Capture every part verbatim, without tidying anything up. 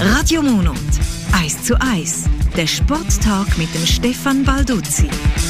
Radio Monat. eins zu eins. Der Sporttag mit dem Stefan Balduzzi.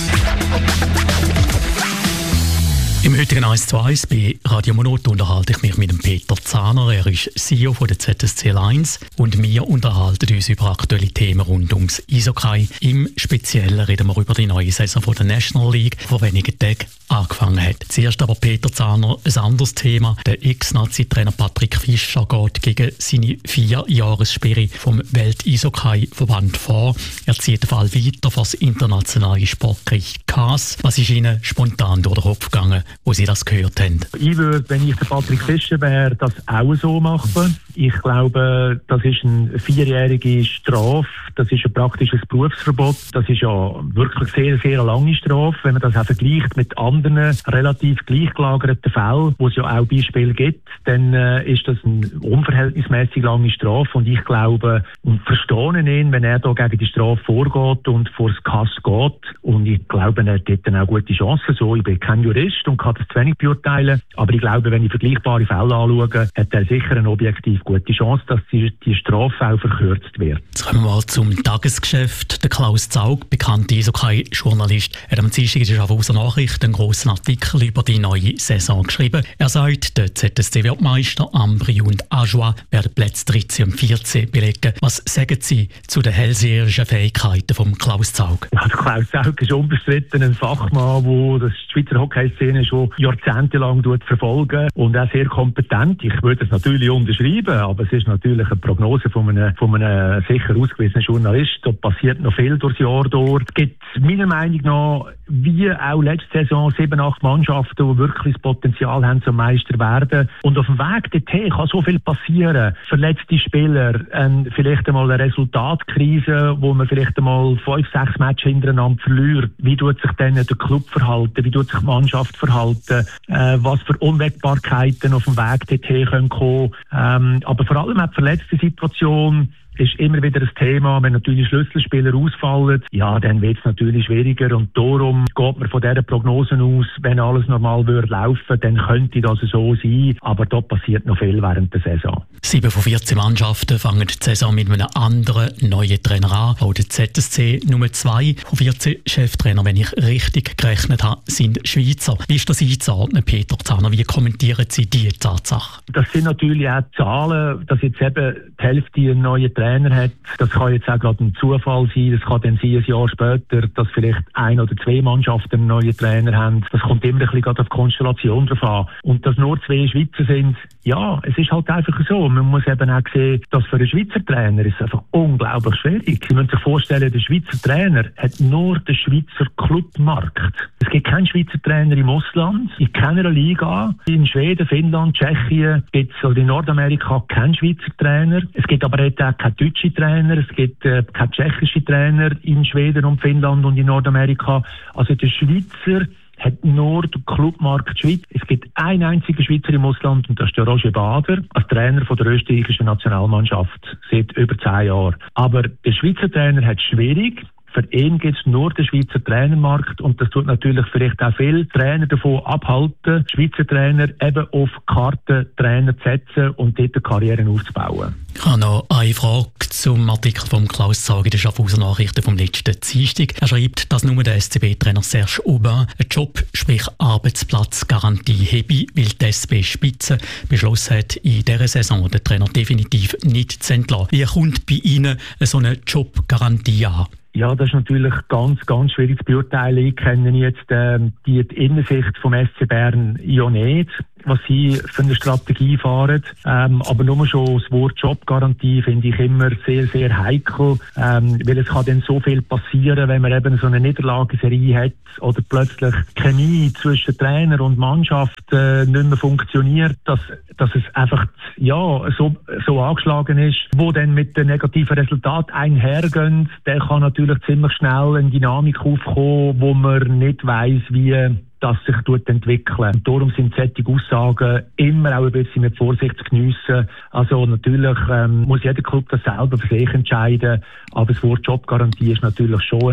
Im heutigen eins zu eins bei Radio Monat unterhalte ich mich mit dem Peter Zahner. Er ist C E O von der Z S C eins und wir unterhalten uns über aktuelle Themen rund ums Eishockey. Im Speziellen reden wir über die neue Saison von der National League, die vor wenigen Tagen angefangen hat. Zuerst aber Peter Zahner, ein anderes Thema. Der Ex-Nazi-Trainer Patrick Fischer geht gegen seine Vierjahressperre vom Welt-Eishockey-Verband vor. Er zieht den Fall weiter vor das internationale Sportgericht C A S. Was ist Ihnen spontan durch den Kopf gegangen, wo Sie das gehört haben? Ich würde, wenn ich der Patrick Fischer wäre, das auch so machen. Ich glaube, das ist eine vierjährige Strafe. Das ist ein praktisches Berufsverbot. Das ist ja wirklich sehr, sehr lange Strafe. Wenn man das auch vergleicht mit anderen relativ gleichgelagerten Fällen, wo es ja auch Beispiele gibt, dann äh, ist das eine unverhältnismäßig lange Strafe. Und ich glaube und verstehe ihn, wenn er da gegen die Strafe vorgeht und vor das K A S geht. Und ich glaube, er hat dann auch gute Chancen. So, ich bin kein Jurist und kann das zu wenig beurteilen. Aber ich glaube, wenn ich vergleichbare Fälle anschaue, hat er sicher eine objektiv gute Chance, dass die, die Strafe auch verkürzt wird. Jetzt kommen wir mal zum Tagesgeschäft. Der Klaus Zaug, bekannter Eishockey-Journalist, hat am Dienstag in der Schaffhauser Nachricht einen grossen Artikel über die neue Saison geschrieben. Er sagt, der Z S C wird Meister, Ambri und Ajoie werden Plätze dreizehn und vierzehn belegen. Was sagen Sie zu den hellseherischen Fähigkeiten von Klaus Zaug? Ja, der Klaus Zaug ist unbestritten ein Fachmann, der die Schweizer Hockeyszene schon jahrzehntelang verfolgen und auch sehr kompetent. Ich würde es natürlich unterschreiben, aber es ist natürlich eine Prognose von einem, von einem sicher ausgewiesenen Journalist. Da passiert noch viel durchs Jahr durch. Es gibt meiner Meinung nach, wie auch letzte Saison, sieben, acht Mannschaften, die wirklich das Potenzial haben, zum Meister werden. Und auf dem Weg dorthin kann so viel passieren. Verletzte Spieler, ähm, vielleicht einmal eine Resultatkrise, wo man vielleicht einmal fünf, sechs Matches hintereinander verliert. Wie tut sich dann der Club verhalten? Wie tut sich die Mannschaft verhalten? Äh, was für Unwägbarkeiten auf dem Weg dorthin können kommen. Ähm, aber vor allem auch die verletzte Situation ist immer wieder ein Thema. Wenn natürlich Schlüsselspieler ausfallen, ja, dann wird es natürlich schwieriger. Und darum geht man von dieser Prognose aus, wenn alles normal würde laufen, dann könnte das so sein. Aber da passiert noch viel während der Saison. Sieben von vierzehn Mannschaften fangen die Saison mit einem anderen neuen Trainer an. Auch der Z S C Nummer zwei von vierzehn Cheftrainer, wenn ich richtig gerechnet habe, sind Schweizer. Wie ist das einzuordnen, Peter Zahner? Wie kommentieren Sie diese Tatsache? Das sind natürlich auch Zahlen, dass jetzt eben die Hälfte einen neuen Trainer hat. Das kann jetzt auch gerade ein Zufall sein. Das kann dann sein, ein Jahr später, dass vielleicht ein oder zwei Mannschaften einen neuen Trainer haben. Das kommt immer ein bisschen auf die Konstellation drauf an. Und dass nur zwei Schweizer sind, ja, es ist halt einfach so. Man muss eben auch sehen, dass für einen Schweizer Trainer ist es einfach unglaublich schwierig. Sie müssen sich vorstellen, der Schweizer Trainer hat nur den Schweizer Clubmarkt. Es gibt keinen Schweizer Trainer im Ausland, in keiner Liga. In Schweden, Finnland, Tschechien gibt es, oder in Nordamerika, keinen Schweizer Trainer. Es gibt aber auch keine deutschen Trainer, es gibt äh, keine tschechischen Trainer in Schweden und Finnland und in Nordamerika. Also der Schweizer hat nur den Clubmarkt Schweiz. Es gibt einen einzigen Schweizer im Ausland und das ist der Roger Bader, als Trainer von der österreichischen Nationalmannschaft seit über zehn Jahren. Aber der Schweizer Trainer hat es schwierig. Für ihn gibt es nur den Schweizer Trainermarkt und das tut natürlich vielleicht auch viele Trainer davon abhalten, Schweizer Trainer eben auf Karten Trainer zu setzen und dort Karrieren aufzubauen. Ich habe noch eine Frage zum Artikel von Klaus Zaug in der Schaffhauser Nachrichten vom letzten Dienstag. Er schreibt, dass nur der S C B-Trainer Serge Aubin einen Job, sprich Arbeitsplatzgarantie habe, weil die S C B-Spitze beschlossen hat, in dieser Saison den Trainer definitiv nicht zu entlassen. Wie kommt bei Ihnen so eine Jobgarantie an? Ja, das ist natürlich ganz, ganz schwierig zu beurteilen. Ich kenne jetzt ähm, die, die Innensicht vom S C Bern ja nicht, was sie für eine Strategie fahren. Ähm, aber nur schon das Wort Jobgarantie finde ich immer sehr, sehr heikel, ähm, weil es kann dann so viel passieren, wenn man eben so eine Niederlagenserie hat oder plötzlich Chemie zwischen Trainer und Mannschaft äh, nicht mehr funktioniert, dass, dass es einfach ja, so, so angeschlagen ist, wo dann mit den negativen Resultaten einhergehen, der kann natürlich ziemlich schnell eine Dynamik aufkommen, wo man nicht weiss, wie das sich entwickeln. Und darum sind solche Aussagen immer auch ein bisschen mit Vorsicht zu geniessen. Also natürlich ähm, muss jeder Club das selber für sich entscheiden, aber das Wort Jobgarantie ist natürlich schon eine,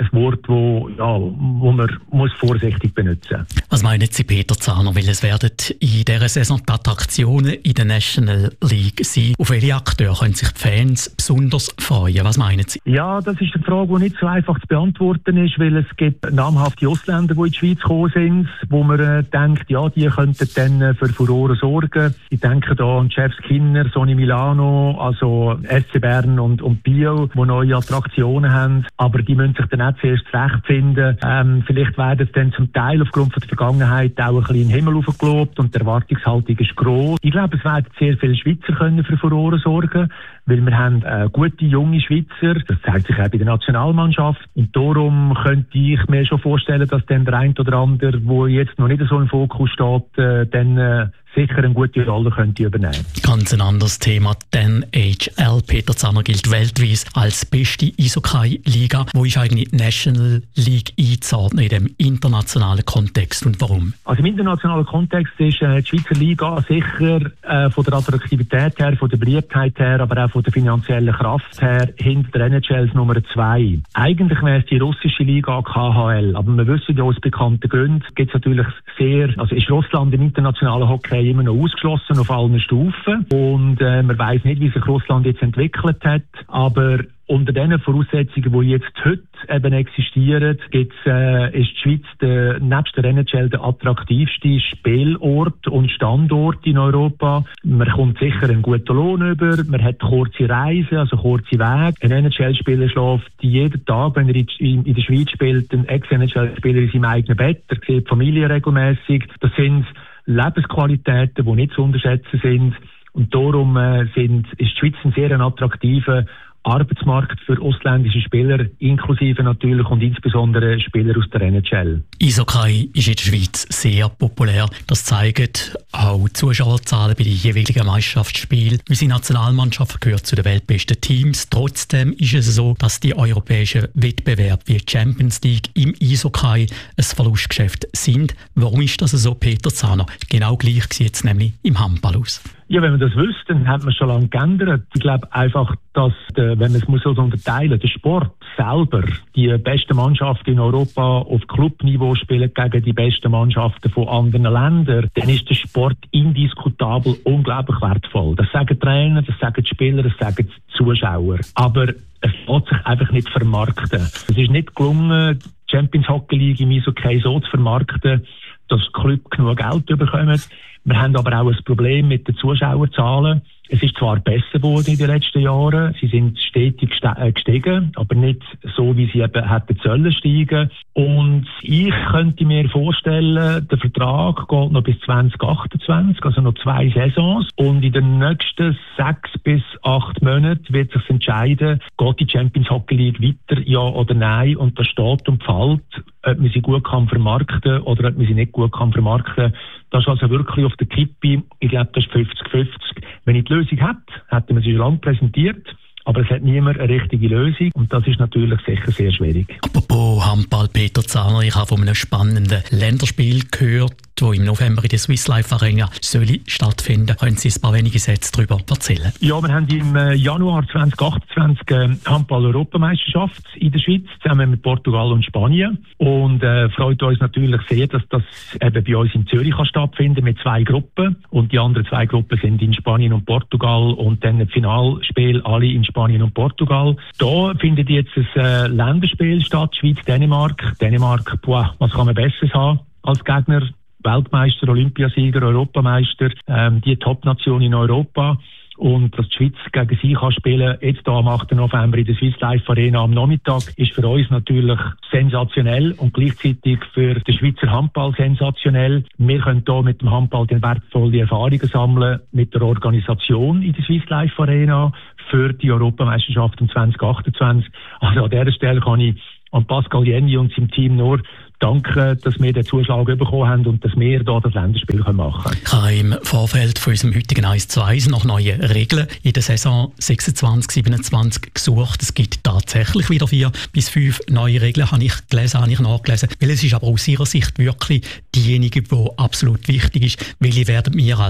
ein Wort, wo, ja, wo man muss vorsichtig benutzen muss. Was meinen Sie, Peter Zahner? Weil es werden in dieser Saison die Attraktionen in der National League sein. Auf welche Akteure können sich die Fans besonders freuen? Was meinen Sie? Ja, das ist eine Frage, die nicht so einfach zu beantworten ist, weil es gibt namhafte Ausländer, die in die Schweiz gekommen sind, wo man äh, denkt, ja, die könnten dann äh, für Furore sorgen. Ich denke da an Jeff Skinner, Sonny Milano, also S C Bern und, und Biel, die neue Attraktionen haben. Aber die müssen sich dann auch zuerst zurechtfinden. Ähm, vielleicht werden es dann zum Teil aufgrund von der Vergangenheit auch ein bisschen in den Himmel hochgelobt und die Erwartungshaltung ist gross. Ich glaube, es werden sehr viele Schweizer können für Furore sorgen, weil wir haben äh, gute junge Schweizer. Das zeigt sich auch bei der Nationalmannschaft. Und darum könnte ich mir schon vorstellen, dass dann der eine oder andere, der jetzt noch nicht so im Fokus steht, äh, dann äh, sicher eine gute Rolle könnte übernehmen. Ganz ein anderes Thema. Die N H L. Peter Zahner gilt weltweit als beste Eishockey-Liga. Wo ist eigentlich die National League einzuordnen in dem internationalen Kontext und warum? Also im internationalen Kontext ist äh, die Schweizer Liga sicher äh, von der Attraktivität her, von der Beliebtheit her, aber auch von der finanziellen Kraft her hinter der N H L Nummer zwei. Eigentlich wäre es die russische Liga K H L, aber wir wissen ja aus bekannten Gründen, gibt es natürlich sehr, also ist Russland im internationalen Hockey immer noch ausgeschlossen auf allen Stufen und äh, man weiß nicht, wie sich Russland jetzt entwickelt hat, aber unter den Voraussetzungen, die jetzt heute eben existieren, gibt's, äh, ist die Schweiz der, nebst der N H L der attraktivste Spielort und Standort in Europa. Man kommt sicher einen guten Lohn über, man hat kurze Reisen, also kurze Wege. Ein N H L-Spieler schläft jeden Tag, wenn er in, in der Schweiz spielt, ein Ex-N H L-Spieler in seinem eigenen Bett, er sieht die Familie regelmässig. Das sind Lebensqualitäten, die nicht zu unterschätzen sind. Und darum äh, sind, ist die Schweiz ein sehr attraktiver Arbeitsmarkt für ausländische Spieler, inklusive natürlich und insbesondere Spieler aus der N H L. Eishockey ist in der Schweiz sehr populär. Das zeigen auch Zuschauerzahlen bei den jeweiligen Meisterschaftsspielen. Unsere Nationalmannschaft gehört zu den weltbesten Teams. Trotzdem ist es so, dass die europäischen Wettbewerbe wie die Champions League im Eishockey ein Verlustgeschäft sind. Warum ist das so, Peter Zahner? Genau gleich sieht es nämlich im Handball aus. Ja, wenn man das wüsste, dann hat man schon lange geändert. Ich glaube einfach, dass, der, wenn man es muss so unterteilen, der Sport selber, die besten Mannschaften in Europa auf Clubniveau spielen gegen die besten Mannschaften von anderen Ländern, dann ist der Sport indiskutabel unglaublich wertvoll. Das sagen Trainer, das sagen die Spieler, das sagen die Zuschauer. Aber es lässt sich einfach nicht vermarkten. Es ist nicht gelungen, die Champions Hockey League im Eishockey so zu vermarkten, dass die Club genug Geld bekommen. Wir haben aber auch ein Problem mit den Zuschauerzahlen. Es ist zwar besser geworden in den letzten Jahren, sie sind stetig gestiegen, aber nicht so, wie sie eben hätten sollen steigen. Und ich könnte mir vorstellen, der Vertrag geht noch bis zwanzig achtundzwanzig, also noch zwei Saisons. Und in den nächsten sechs bis acht Monaten wird sich entscheiden, geht die Champions Hockey League weiter, ja oder nein. Und das steht und fällt, ob man sie gut kann vermarkten oder ob man sie nicht gut kann vermarkten. Das ist also wirklich auf der Kippe. Ich glaube, das ist fünfzig fünfzig. Wenn ich die Lösung hätte, hätte man sie schon lange präsentiert. Aber es hat niemand eine richtige Lösung. Und das ist natürlich sicher sehr schwierig. Apropos Handball, Peter Zahner, ich habe von einem spannenden Länderspiel gehört, das im November in der Swiss Life Arena soll stattfinden. Können Sie ein paar wenige Sätze darüber erzählen? Ja, wir haben im Januar zwanzig achtundzwanzig eine Handball-Europameisterschaft in der Schweiz, zusammen mit Portugal und Spanien. Und äh, freut uns natürlich sehr, dass das eben bei uns in Zürich kann stattfinden mit zwei Gruppen. Und die anderen zwei Gruppen sind in Spanien und Portugal und dann das Finalspiel alle in Spanien und Portugal. Da findet jetzt ein äh, Länderspiel statt, Schweiz-Dänemark. Dänemark, boah, was kann man Besseres haben als Gegner? Weltmeister, Olympiasieger, Europameister, ähm, die Top-Nation in Europa. Und dass die Schweiz gegen sie kann spielen, jetzt am achten November in der Swiss Life Arena am Nachmittag, ist für uns natürlich sensationell und gleichzeitig für den Schweizer Handball sensationell. Wir können hier mit dem Handball die wertvolle Erfahrungen sammeln mit der Organisation in der Swiss Life Arena für die Europameisterschaft um zwanzig achtundzwanzig. Also an dieser Stelle kann ich an Pascal Jenny und seinem Team nur danke, dass wir den Zuschlag bekommen haben und dass wir hier das Länderspiel machen können. Ich habe im Vorfeld von unserem heutigen eins zu eins nach neuen Regeln in der Saison sechsundzwanzig siebenundzwanzig gesucht. Es gibt tatsächlich wieder vier bis fünf neue Regeln, habe ich gelesen, habe ich nachgelesen. Weil es ist aber aus Ihrer Sicht wirklich diejenige, die absolut wichtig ist. Welche werden wir